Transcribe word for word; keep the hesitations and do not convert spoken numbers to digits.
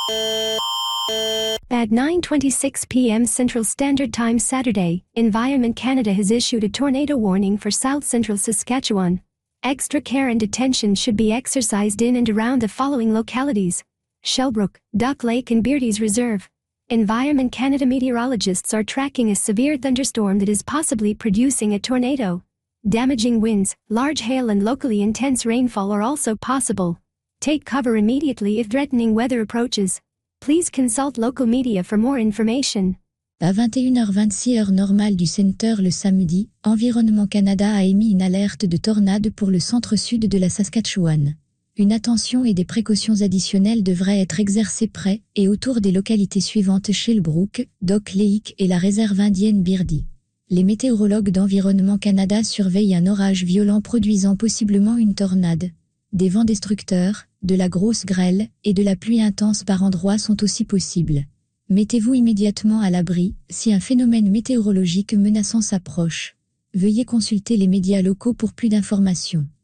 At nine twenty-six p m Central Standard Time Saturday, Environment Canada has issued a tornado warning for South Central Saskatchewan. Extra care and attention should be exercised in and around the following localities: Shellbrook, Duck Lake and Beardy's Reserve. Environment Canada meteorologists are tracking a severe thunderstorm that is possibly producing a tornado. Damaging winds, large hail and locally intense rainfall are also possible. Take cover immediately if threatening weather approaches. Please consult local media for more information. À vingt et une heures vingt-six heure normale du Centre le samedi, Environnement Canada a émis une alerte de tornade pour le centre-sud de la Saskatchewan. Une attention et des précautions additionnelles devraient être exercées près et autour des localités suivantes: Shellbrook, Duck Lake et la réserve indienne Beardy. Les météorologues d'Environnement Canada surveillent un orage violent produisant possiblement une tornade. Des vents destructeurs, de la grosse grêle et de la pluie intense par endroits sont aussi possibles. Mettez-vous immédiatement à l'abri si un phénomène météorologique menaçant s'approche. Veuillez consulter les médias locaux pour plus d'informations.